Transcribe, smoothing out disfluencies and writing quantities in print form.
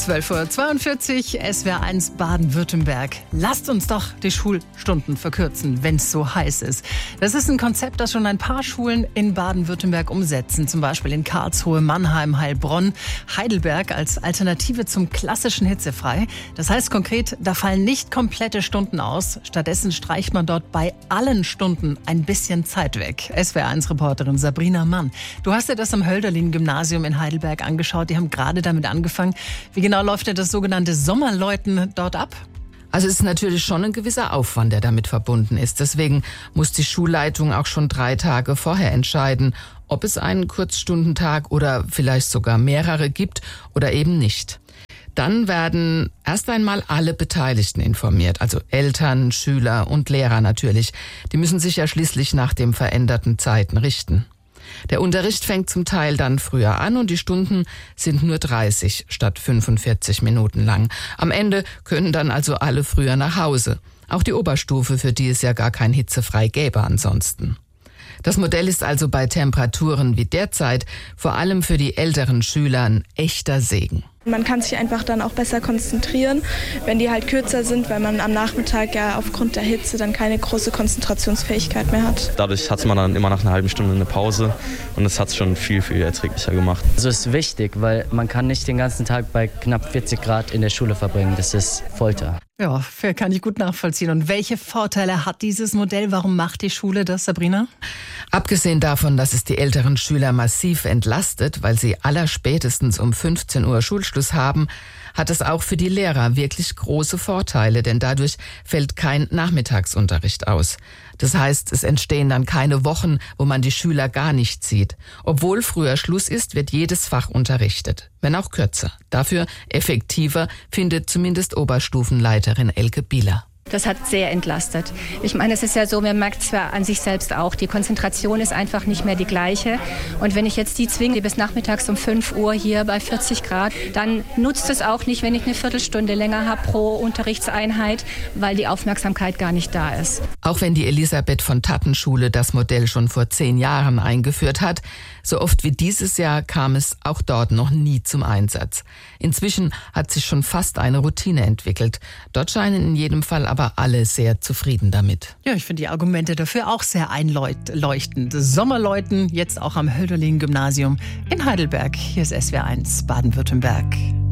12:42 Uhr, SWR1 Baden-Württemberg. Lasst uns doch die Schulstunden verkürzen, wenn es so heiß ist. Das ist ein Konzept, das schon ein paar Schulen in Baden-Württemberg umsetzen. Zum Beispiel in Karlsruhe, Mannheim, Heilbronn, Heidelberg als Alternative zum klassischen Hitzefrei. Das heißt konkret, da fallen nicht komplette Stunden aus. Stattdessen streicht man dort bei allen Stunden ein bisschen Zeit weg. SWR1-Reporterin Sabrina Mann. Du hast dir das am Hölderlin-Gymnasium in Heidelberg angeschaut. Die haben gerade damit angefangen. Wie genau läuft denn das sogenannte Sommerläuten dort ab? Also es ist natürlich schon ein gewisser Aufwand, der damit verbunden ist. Deswegen muss die Schulleitung auch schon 3 Tage vorher entscheiden, ob es einen Kurzstundentag oder vielleicht sogar mehrere gibt oder eben nicht. Dann werden erst einmal alle Beteiligten informiert, also Eltern, Schüler und Lehrer natürlich. Die müssen sich ja schließlich nach den veränderten Zeiten richten. Der Unterricht fängt zum Teil dann früher an und die Stunden sind nur 30 statt 45 Minuten lang. Am Ende können dann also alle früher nach Hause. Auch die Oberstufe, für die es ja gar kein Hitzefrei gäbe ansonsten. Das Modell ist also bei Temperaturen wie derzeit vor allem für die älteren Schüler ein echter Segen. Man kann sich einfach dann auch besser konzentrieren, wenn die halt kürzer sind, weil man am Nachmittag ja aufgrund der Hitze dann keine große Konzentrationsfähigkeit mehr hat. Dadurch hat man dann immer nach einer halben Stunde eine Pause und das hat es schon viel, viel erträglicher gemacht. Also es ist wichtig, weil man kann nicht den ganzen Tag bei knapp 40 Grad in der Schule verbringen. Das ist Folter. Ja, kann ich gut nachvollziehen. Und welche Vorteile hat dieses Modell? Warum macht die Schule das, Sabrina? Abgesehen davon, dass es die älteren Schüler massiv entlastet, weil sie allerspätestens um 15 Uhr Schulschluss haben, hat es auch für die Lehrer wirklich große Vorteile, denn dadurch fällt kein Nachmittagsunterricht aus. Das heißt, es entstehen dann keine Wochen, wo man die Schüler gar nicht sieht. Obwohl früher Schluss ist, wird jedes Fach unterrichtet, wenn auch kürzer. Dafür effektiver, findet zumindest Oberstufenleiterin Elke Bieler. Das hat sehr entlastet. Ich meine, es ist ja so, man merkt zwar an sich selbst auch, die Konzentration ist einfach nicht mehr die gleiche. Und wenn ich jetzt die zwinge, bis nachmittags um 5 Uhr hier bei 40 Grad, dann nutzt es auch nicht, wenn ich eine Viertelstunde länger habe pro Unterrichtseinheit, weil die Aufmerksamkeit gar nicht da ist. Auch wenn die Elisabeth von Tatten Schule das Modell schon vor 10 Jahren eingeführt hat, so oft wie dieses Jahr kam es auch dort noch nie zum Einsatz. Inzwischen hat sich schon fast eine Routine entwickelt. Dort scheinen in jedem Fall aber alle sehr zufrieden damit. Ja, ich finde die Argumente dafür auch sehr einleuchtend. Sommerläuten, jetzt auch am Hölderlin-Gymnasium in Heidelberg. Hier ist SWR1 Baden-Württemberg.